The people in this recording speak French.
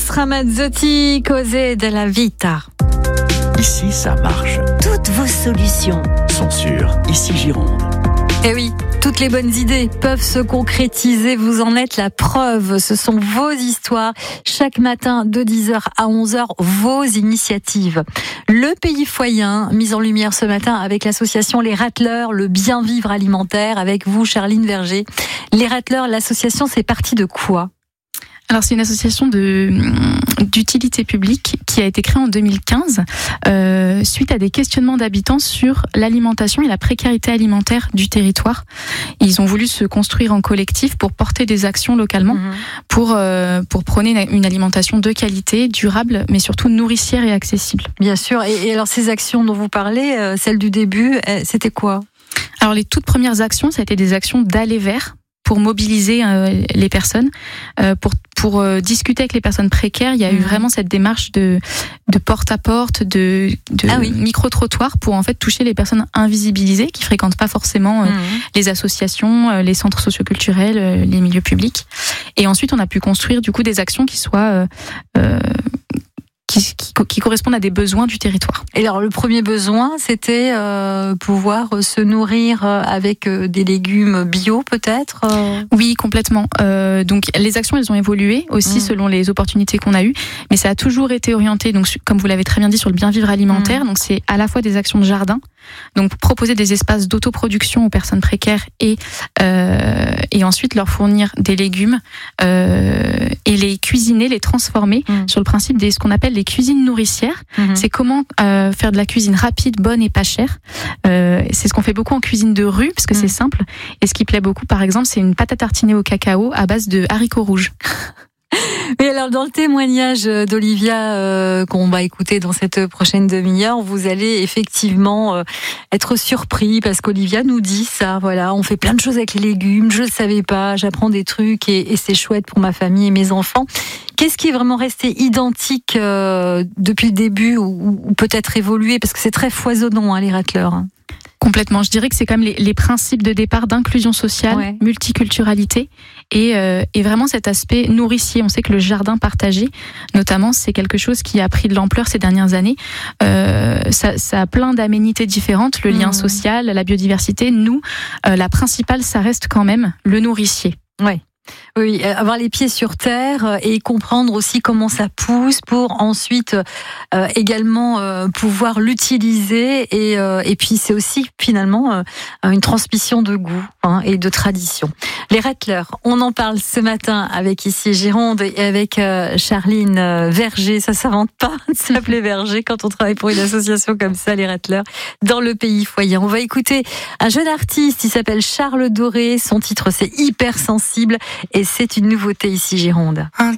Ramazzotti, Cose della Vita. Ici, ça marche. Toutes vos solutions sont sur Ici Gironde. Eh oui, toutes les bonnes idées peuvent se concrétiser. Vous en êtes la preuve. Ce sont vos histoires. Chaque matin, de 10h à 11h, vos initiatives. Le pays foyen, mis en lumière ce matin avec l'association Les Rateleurs, le bien vivre alimentaire, avec vous, Charline Verger. Les Rateleurs, l'association, c'est parti de quoi ? Alors c'est une association d'utilité publique qui a été créée en 2015 suite à des questionnements d'habitants sur l'alimentation et la précarité alimentaire du territoire. Ils ont voulu se construire en collectif pour porter des actions localement, pour prôner une alimentation de qualité, durable, mais surtout nourricière et accessible. Bien sûr. Et alors ces actions dont vous parlez, celles du début, c'était quoi ? Alors les toutes premières actions, ça a été des actions d'aller vers, pour mobiliser les personnes, pour discuter avec les personnes précaires. Il y a eu vraiment cette démarche de porte-à-porte, de micro-trottoir pour en fait toucher les personnes invisibilisées qui fréquentent pas forcément les associations, les centres socioculturels, les milieux publics. Et ensuite, on a pu construire du coup des actions qui soient qui correspondent à des besoins du territoire. Et alors le premier besoin, c'était pouvoir se nourrir avec des légumes bio peut-être Oui, complètement. Donc les actions, elles ont évolué aussi selon les opportunités qu'on a eues, mais ça a toujours été orienté, donc comme vous l'avez très bien dit, sur le bien vivre alimentaire. Donc c'est à la fois des actions de jardin, donc proposer des espaces d'autoproduction aux personnes précaires et ensuite leur fournir des légumes et les cuisiner, les transformer sur le principe de ce qu'on appelle les cuisines nourricières. C'est comment faire de la cuisine rapide, bonne et pas chère. C'est ce qu'on fait beaucoup en cuisine de rue parce que c'est simple. Et ce qui plaît beaucoup, par exemple, c'est une pâte à tartiner au cacao à base de haricots rouges. Et alors dans le témoignage d'Olivia qu'on va écouter dans cette prochaine demi-heure, vous allez effectivement être surpris parce qu'Olivia nous dit ça, voilà, on fait plein de choses avec les légumes, je le savais pas, j'apprends des trucs et c'est chouette pour ma famille et mes enfants. Qu'est-ce qui est vraiment resté identique depuis le début ou peut-être évolué, parce que c'est très foisonnant les Rateleurs. Complètement. Je dirais que c'est quand même les principes de départ d'inclusion sociale, multiculturalité et vraiment cet aspect nourricier. On sait que le jardin partagé, notamment, c'est quelque chose qui a pris de l'ampleur ces dernières années. Ça a plein d'aménités différentes, le lien social, la biodiversité. Nous, la principale, ça reste quand même le nourricier. Ouais. Oui, avoir les pieds sur terre et comprendre aussi comment ça pousse pour ensuite également pouvoir l'utiliser et puis c'est aussi finalement une transmission de goût et de tradition. Les Rateleurs, on en parle ce matin avec Ici Gironde et avec Charline Verger. Ça s'invente pas de s'appeler Verger quand on travaille pour une association comme ça, les Rateleurs, dans le pays foyen. On va écouter un jeune artiste, il s'appelle Charles Doré, son titre c'est Hypersensible. Et c'est une nouveauté ici, Gironde. Un